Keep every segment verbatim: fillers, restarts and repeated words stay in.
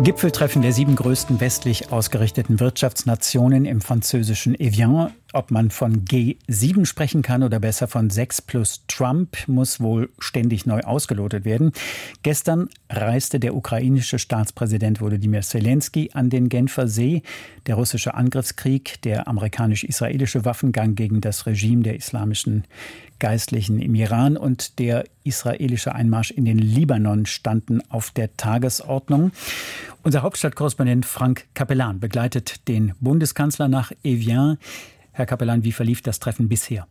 Gipfeltreffen der sieben größten westlich ausgerichteten Wirtschaftsnationen im französischen Evian. Ob man von G sieben sprechen kann oder besser von sechs plus Trump, muss wohl ständig neu ausgelotet werden. Gestern reiste der ukrainische Staatspräsident Volodymyr Zelensky an den Genfer See. Der russische Angriffskrieg, der amerikanisch-israelische Waffengang gegen das Regime der islamischen Geistlichen im Iran und der israelische Einmarsch in den Libanon standen auf der Tagesordnung. Unser Hauptstadtkorrespondent Frank Capellan begleitet den Bundeskanzler nach Evian. Herr Capellan, wie verlief das Treffen bisher?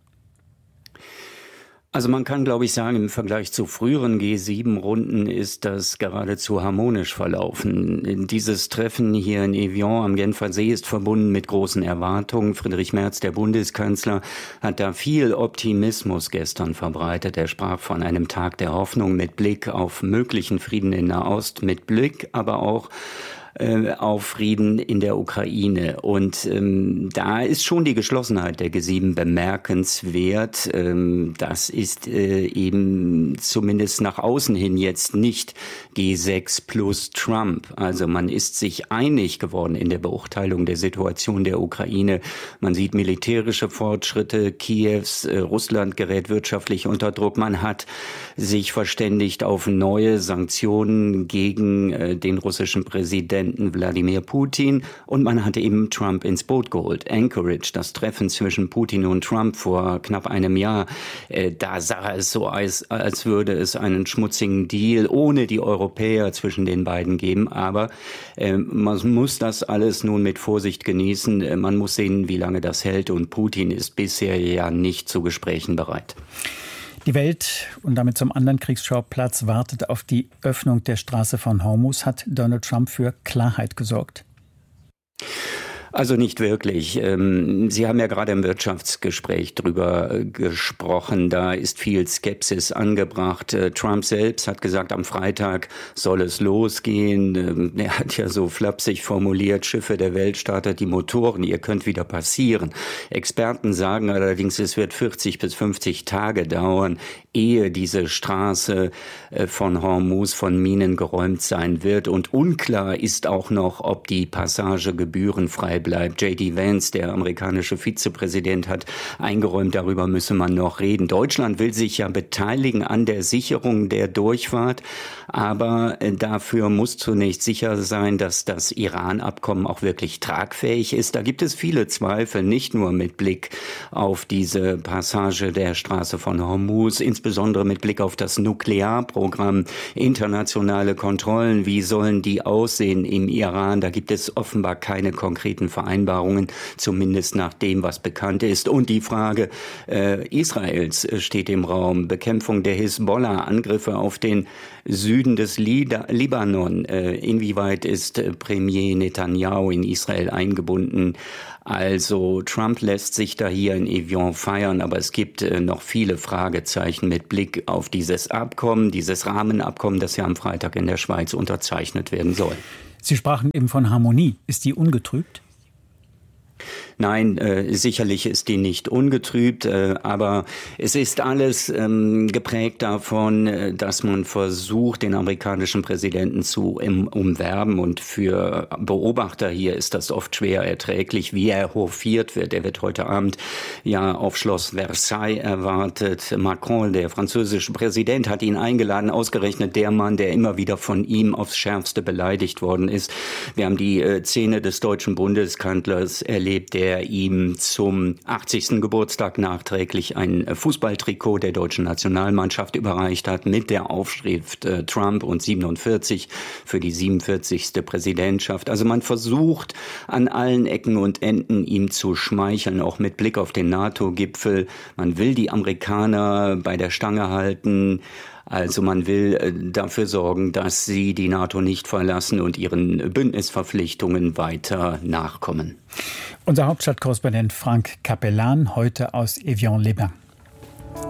Also man kann, glaube ich, sagen, im Vergleich zu früheren G sieben Runden ist das geradezu harmonisch verlaufen. Dieses Treffen hier in Evian am Genfer See ist verbunden mit großen Erwartungen. Friedrich Merz, der Bundeskanzler, hat da viel Optimismus gestern verbreitet. Er sprach von einem Tag der Hoffnung mit Blick auf möglichen Frieden in Nahost, mit Blick aber auch auf Frieden in der Ukraine. Und ähm, da ist schon die Geschlossenheit der G sieben bemerkenswert. Ähm, das ist äh, eben zumindest nach außen hin jetzt nicht G sechs plus Trump. Also man ist sich einig geworden in der Beurteilung der Situation der Ukraine. Man sieht militärische Fortschritte Kiews, äh, Russland gerät wirtschaftlich unter Druck. Man hat sich verständigt auf neue Sanktionen gegen äh, den russischen Präsidenten Wladimir Putin, und man hatte eben Trump ins Boot geholt. Anchorage, das Treffen zwischen Putin und Trump vor knapp einem Jahr, äh, da sah es so aus, als würde es einen schmutzigen Deal ohne die Europäer zwischen den beiden geben. Aber äh, man muss das alles nun mit Vorsicht genießen. Äh, man muss sehen, wie lange das hält, und Putin ist bisher ja nicht zu Gesprächen bereit. Die Welt und damit zum anderen Kriegsschauplatz wartet auf die Öffnung der Straße von Hormuz. Hat Donald Trump für Klarheit gesorgt? Also nicht wirklich. Sie haben ja gerade im Wirtschaftsgespräch drüber gesprochen. Da ist viel Skepsis angebracht. Trump selbst hat gesagt, am Freitag soll es losgehen. Er hat ja so flapsig formuliert, Schiffe der Welt startet die Motoren, ihr könnt wieder passieren. Experten sagen allerdings, es wird vierzig bis fünfzig Tage dauern, ehe diese Straße von Hormuz von Minen geräumt sein wird. Und unklar ist auch noch, ob die Passage gebührenfrei bleibt. J D Vance, der amerikanische Vizepräsident, hat eingeräumt, darüber müsse man noch reden. Deutschland will sich ja beteiligen an der Sicherung der Durchfahrt, aber dafür muss zunächst sicher sein, dass das Iran-Abkommen auch wirklich tragfähig ist. Da gibt es viele Zweifel, nicht nur mit Blick auf diese Passage der Straße von Hormuz, insbesondere mit Blick auf das Nuklearprogramm, internationale Kontrollen, wie sollen die aussehen im Iran? Da gibt es offenbar keine konkreten Vereinbarungen, zumindest nach dem, was bekannt ist. Und die Frage äh, Israels steht im Raum. Bekämpfung der Hisbollah, Angriffe auf den Süden des Lida- Libanon. Äh, inwieweit ist äh, Premier Netanyahu in Israel eingebunden? Also Trump lässt sich da hier in Evian feiern, aber es gibt äh, noch viele Fragezeichen mit Blick auf dieses Abkommen, dieses Rahmenabkommen, das ja am Freitag in der Schweiz unterzeichnet werden soll. Sie sprachen eben von Harmonie. Ist die ungetrübt? Nein, äh, sicherlich ist die nicht ungetrübt, äh, aber es ist alles ähm, geprägt davon, äh, dass man versucht, den amerikanischen Präsidenten zu um, umwerben, und für Beobachter hier ist das oft schwer erträglich, wie er hofiert wird. Er wird heute Abend ja auf Schloss Versailles erwartet. Macron, der französische Präsident, hat ihn eingeladen, ausgerechnet der Mann, der immer wieder von ihm aufs Schärfste beleidigt worden ist. Wir haben die äh, Szene des deutschen Bundeskanzlers erlebt, der ihm zum achtzigsten Geburtstag nachträglich ein Fußballtrikot der deutschen Nationalmannschaft überreicht hat mit der Aufschrift äh, Trump und siebenundvierzig für die siebenundvierzigste Präsidentschaft. Also man versucht an allen Ecken und Enden ihm zu schmeicheln, auch mit Blick auf den NATO-Gipfel. Man will die Amerikaner bei der Stange halten. Also man will dafür sorgen, dass sie die NATO nicht verlassen und ihren Bündnisverpflichtungen weiter nachkommen. Unser Hauptstadtkorrespondent Frank Capellan heute aus Evian-les-Bains.